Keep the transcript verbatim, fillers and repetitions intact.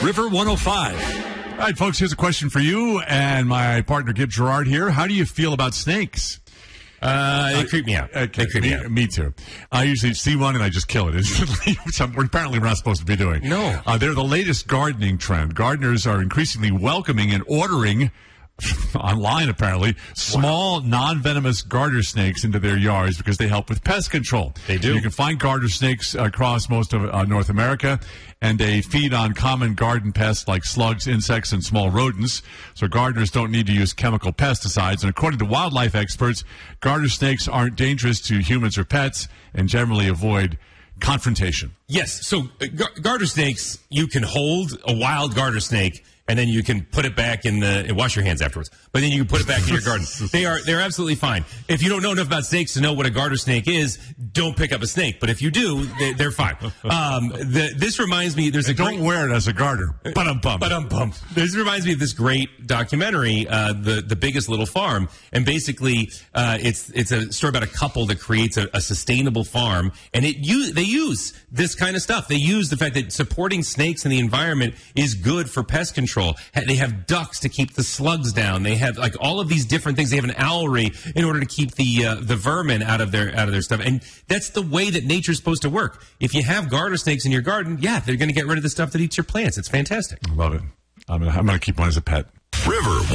River one oh five. All right, folks, here's a question for you and my partner, Gib Gerard here. How do you feel about snakes? Uh, they uh, creep me out. Okay, they creep me, me out. Me too. I usually see one and I just kill it instantly, which I'm, apparently we're not supposed to be doing. No. Uh, they're the latest gardening trend. Gardeners are increasingly welcoming and ordering online, apparently, small, wow. non-venomous garter snakes into their yards because they help with pest control. They do. You can find garter snakes across most of uh, North America, and they feed on common garden pests like slugs, insects, and small rodents. So gardeners don't need to use chemical pesticides. And according to wildlife experts, garter snakes aren't dangerous to humans or pets and generally avoid confrontation. Yes. So uh, gar- garter snakes, you can hold a wild garter snake and then you can put it back in the and wash your hands afterwards. But then you can put it back in your garden. They are they're absolutely fine. If you don't know enough about snakes to know what a garter snake is, don't pick up a snake. But if you do, they, they're fine. Um, the, this reminds me. There's a don't great, wear it as a garter. But um bum. But um bum. This reminds me of this great documentary, uh, the the Biggest Little Farm, and basically uh, it's it's a story about a couple that creates a, a sustainable farm, and it you they use this kind of stuff. They use the fact that supporting snakes in the environment is good for pest control. They have ducks to keep the slugs down. They have like all of these different things. They have an owlery in order to keep the uh, the vermin out of their out of their stuff. And that's the way that nature's supposed to work. If you have garter snakes in your garden, yeah, they're going to get rid of the stuff that eats your plants. It's fantastic. I love it. I'm gonna, I'm gonna keep one as a pet. River